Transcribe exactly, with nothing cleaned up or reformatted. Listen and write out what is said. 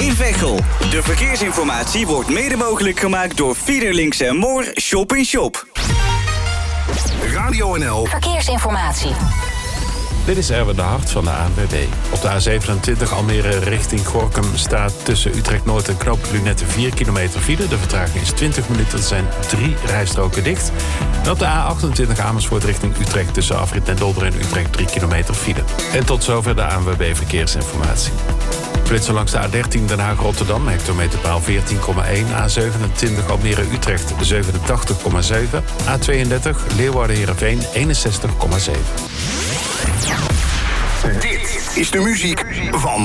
in Veghel. De verkeersinformatie wordt mede mogelijk gemaakt door Fiederlinks en Moor Shop in Shop. Radio N L Verkeersinformatie. Dit is Erwin de Hart van de A N W B. Op de A zevenentwintig Almere richting Gorinchem staat tussen Utrecht Noord en Knooppunt Lunette vier kilometer file. De vertraging is twintig minuten, er zijn drie rijstroken dicht. En op de A achtentwintig Amersfoort richting Utrecht tussen Afrit en Dolder en Utrecht drie kilometer file. En tot zover de A N W B Verkeersinformatie. Flitsen langs de A dertien Den Haag-Rotterdam, hectometerpaal veertien komma één. A zevenentwintig Almere-Utrecht zevenentachtig komma zeven. A tweeëndertig Leeuwarden-Heerenveen eenenzestig komma zeven. Dit is de muziek van